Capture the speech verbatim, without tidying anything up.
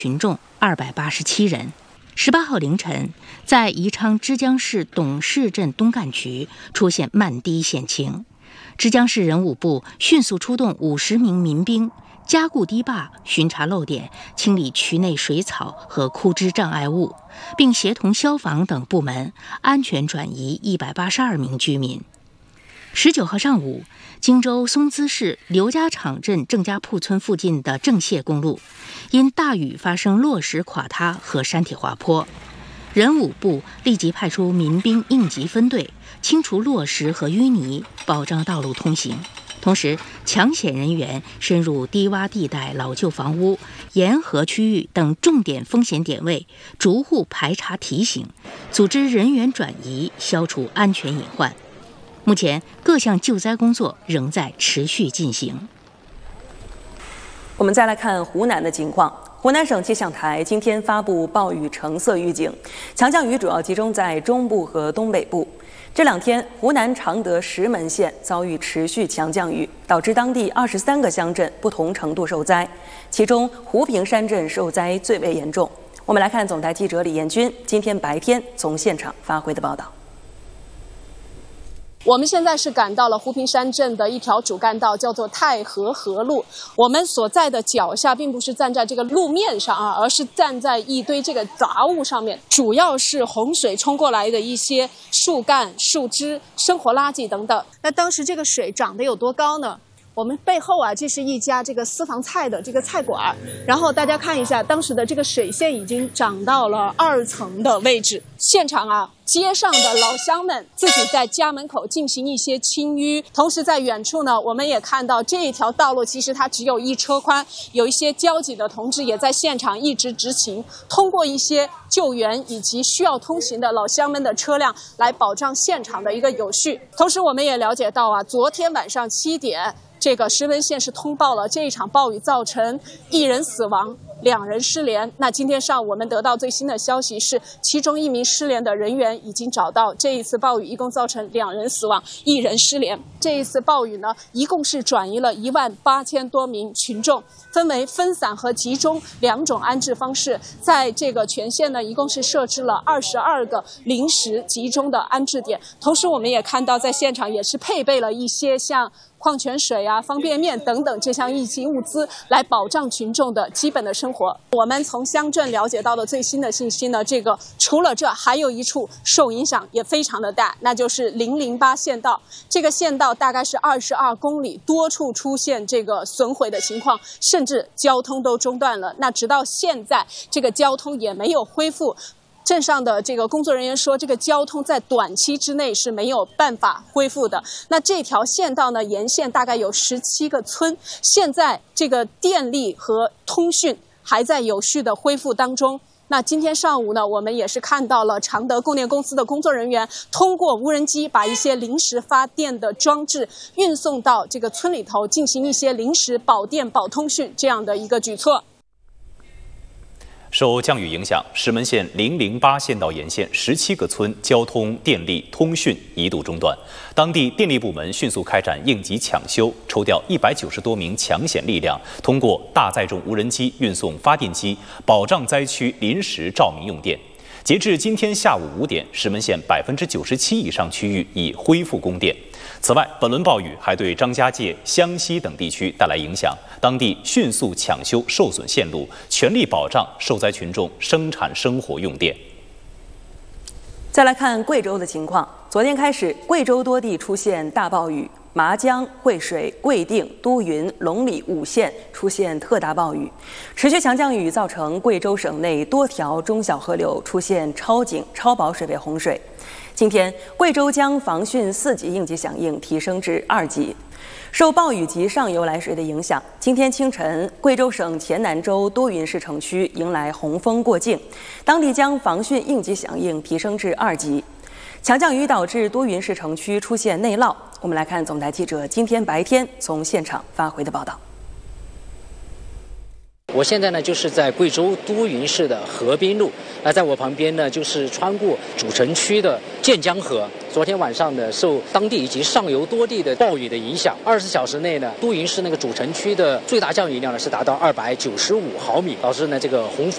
群众二百八十七人。十八号凌晨，在宜昌枝江市董氏镇东干局出现漫堤险情，枝江市人武部迅速出动五十名民兵，加固堤坝，巡查漏点，清理渠内水草和枯枝障碍物，并协同消防等部门安全转移一百八十二名居民。十九号上午，荆州松滋市刘家场镇郑家铺村附近的郑谢公路因大雨发生落石垮塌和山体滑坡，人武部立即派出民兵应急分队清除落石和淤泥，保障道路通行。同时，抢险人员深入低洼地带、老旧房屋、沿河区域等重点风险点位，逐户排查提醒，组织人员转移，消除安全隐患。目前，各项救灾工作仍在持续进行。 我们再来看湖南的情况。湖南省气象台今天发布暴雨橙色预警，强降雨主要集中在中部和东北部。这两天，湖南常德石门县遭遇持续强降雨，导致当地二十三个乡镇不同程度受灾，其中湖平山镇受灾最为严重。我们来看总台记者李彦军今天白天从现场发回的报道。 我们现在是赶到了湖平山镇的一条主干道，叫做太河河路。我们所在的脚下并不是站在这个路面上啊，而是站在一堆这个杂物上面，主要是洪水冲过来的一些树干、树枝、生活垃圾等等。那当时这个水涨得有多高呢？我们背后啊，这是一家这个私房菜的这个菜馆，然后大家看一下，当时的这个水线已经涨到了二层的位置。现场啊，街上的老乡们自己在家门口进行一些清淤，同时在远处呢，我们也看到这一条道路其实它只有一车宽，有一些交警的同志也在现场一直执勤，通过一些救援以及需要通行的老乡们的车辆来保障现场的一个有序。同时我们也了解到啊，昨天晚上七点。这个石门县是通报了这一场暴雨造成一人死亡，两人失联。那今天上午我们得到最新的消息是，其中一名失联的人员已经找到。这一次暴雨一共造成两人死亡，一人失联。这一次暴雨呢，一共是转移了一万八千多名群众，分为分散和集中两种安置方式。在这个全县呢，一共是设置了二十二个临时集中的安置点。同时，我们也看到在现场也是配备了一些像矿泉水啊、方便面等等这项应急物资，来保障群众的基本的生活。我们从乡镇了解到的最新的信息呢，这个除了这，还有一处受影响也非常的大，那就是零零八县道。这个县道大概是二十二公里，多处出现这个损毁的情况，甚至交通都中断了。那直到现在，这个交通也没有恢复。镇上的这个工作人员说，这个交通在短期之内是没有办法恢复的。那这条县道呢，沿线大概有十七个村，现在这个电力和通讯还在有序的恢复当中。那今天上午呢，我们也是看到了常德供电公司的工作人员通过无人机把一些临时发电的装置运送到这个村里头，进行一些临时保电保通讯这样的一个举措。 受降雨影响，石门县零零八县道沿线十七个村交通、电力、通讯一度中断。当地电力部门迅速开展应急抢修，抽调一百九十多名抢险力量，通过大载重无人机运送发电机，保障灾区临时照明用电。截至今天下午五点，石门县百分之九十七以上区域已恢复供电。此外，本轮暴雨还对张家界、湘西等地区带来影响，当地迅速抢修受损线路，全力保障受灾群众生产生活用电。 再来看贵州的情况，昨天开始，贵州多地出现大暴雨。麻江、惠水、贵定、都匀、龙里五县出现特大暴雨，持续强降雨造成贵州省内多条中小河流出现超警、超保水位洪水。今天，贵州将防汛四级应急响应提升至二级。受暴雨及上游来水的影响，今天清晨，贵州省黔南州都匀市城区迎来洪峰过境，当地将防汛应急响应提升至二级。强降雨导致都匀市城区出现内涝。我们来看总台记者今天白天从现场发回的报道。 我现在呢就是在贵州都匀市的河滨路，那在我旁边呢就是穿过主城区的建江河。昨天晚上呢，受当地以及上游多地的暴雨的影响，二十四小时内呢，都匀市那个主城区的最大降雨量呢是达到二百九十五毫米，导致呢这个洪峰